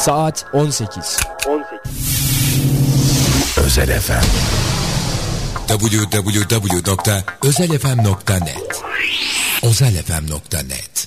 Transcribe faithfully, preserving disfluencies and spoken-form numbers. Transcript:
Saat on sekiz. on sekiz. Özel F M. double-u double-u double-u nokta özel f m nokta net özel f m nokta net